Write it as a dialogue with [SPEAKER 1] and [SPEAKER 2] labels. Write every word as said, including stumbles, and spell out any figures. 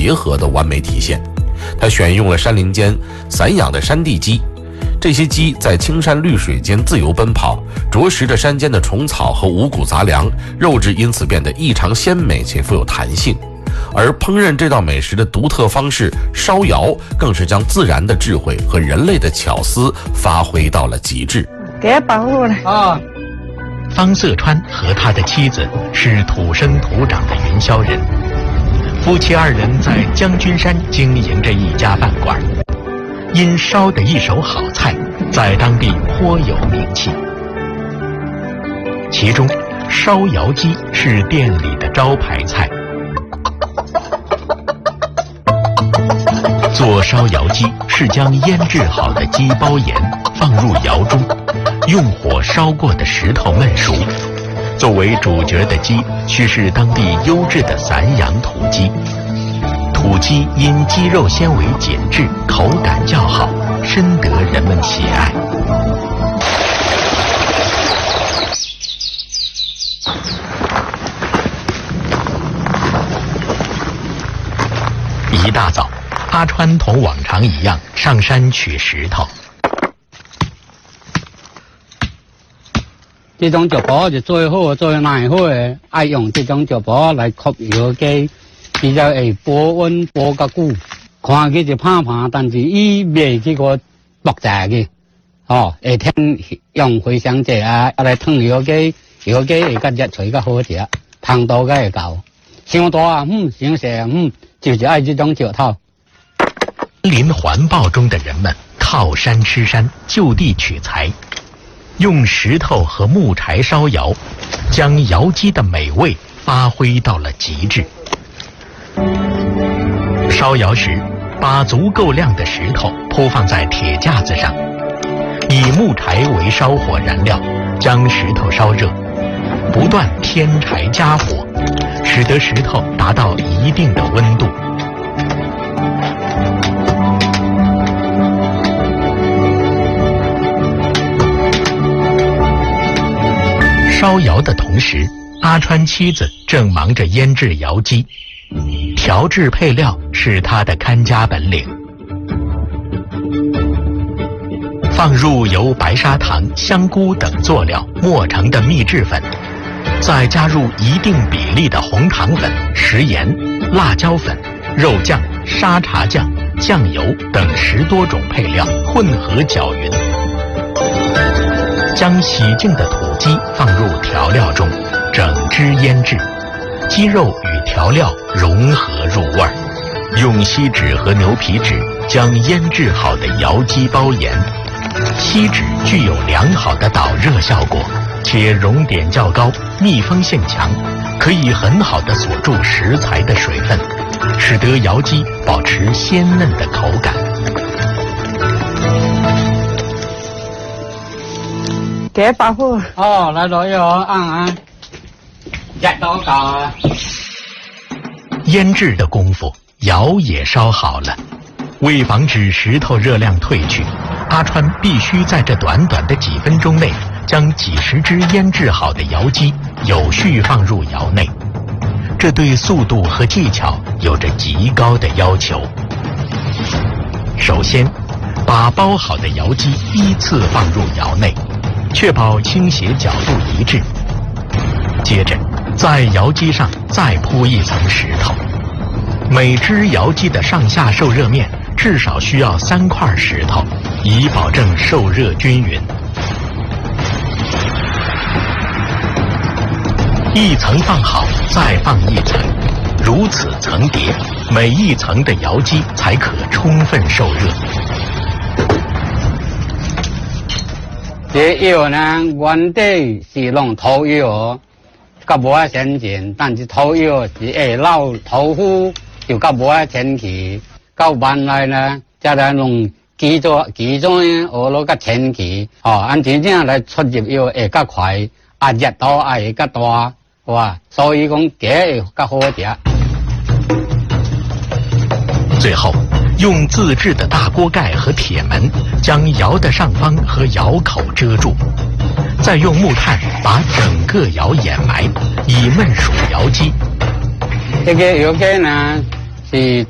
[SPEAKER 1] 结合的完美体现。它选用了山林间散养的山地鸡，这些鸡在青山绿水间自由奔跑，啄食着山间的虫草和五谷杂粮，肉质因此变得异常鲜美且富有弹性。而烹饪这道美食的独特方式烧窑，更是将自然的智慧和人类的巧思发挥到了极致。
[SPEAKER 2] 给保护了啊！
[SPEAKER 3] 方色川和他的妻子是土生土长的云霄人，夫妻二人在将军山经营着一家饭馆，因烧的一手好菜，在当地颇有名气。其中，烧窑鸡是店里的招牌菜。做烧窑鸡是将腌制好的鸡包盐放入窑中，用火烧过的石头焖熟。作为主角的鸡需是当地优质的散养土鸡，土鸡因鸡肉纤维紧致，口感较好，深得人们喜爱。一大早，阿川同往常一样上山取石头。
[SPEAKER 4] 这种石坡就最好最耐好的，爱用这种石坡来吸油机，比较会保温保较久。看起就怕怕，但是伊袂去个爆炸嘅，哦，会听用回香剂啊，来烫油机，油机会较热脆较好食，汤度个会够。伤大啊，嗯，伤细啊，嗯，就是爱这种石头。
[SPEAKER 3] 林环抱中的人们靠山吃山，就地取材，用石头和木柴烧窑，将窑鸡的美味发挥到了极致。烧窑时，把足够量的石头铺放在铁架子上，以木柴为烧火燃料，将石头烧热，不断添柴加火，使得石头达到一定的温度。烧窑的同时，阿川妻子正忙着腌制窑鸡，调制配料是他的看家本领。放入由白砂糖、香菇等佐料磨成的秘制粉，再加入一定比例的红糖粉、食盐、辣椒粉、肉酱、沙茶酱、酱油等十多种配料混合搅匀，将洗净的土鸡放入调料中，整只腌制，鸡肉与调料融合入味儿，用锡纸和牛皮纸将腌制好的窑鸡包严。锡纸具有良好的导热效果，且熔点较高，密封性强，可以很好地锁住食材的水分，使得窑鸡保持鲜嫩的口感。
[SPEAKER 2] 给保护
[SPEAKER 4] 哦，来了哟，按按，热到搞啊！
[SPEAKER 3] 腌制的功夫，窑也烧好了。为防止石头热量褪去，阿川必须在这短短的几分钟内，将几十只腌制好的窑鸡有序放入窑内。这对速度和技巧有着极高的要求。首先，把包好的窑鸡依次放入窑内，确保倾斜角度一致。接着，在窑鸡上再铺一层石头，每只窑鸡的上下受热面至少需要三块石头，以保证受热均匀。一层放好，再放一层，如此层叠，每一层的窑鸡才可充分受热。
[SPEAKER 4] 这药呢，原底是用土药，较无啊先进，但是土药是会老豆腐，就较无啊前期。到晚来呢，再来用基座基座呢，学落较前期，哦，按真正来出入药会较快，啊热度也会较大，哇，所以讲鸡会较好食。
[SPEAKER 3] 最后，用自制的大锅盖和铁门将窑的上方和窑口遮住，再用木炭把整个窑掩埋，以焖熟窑鸡。
[SPEAKER 4] 这个窑鸡呢是。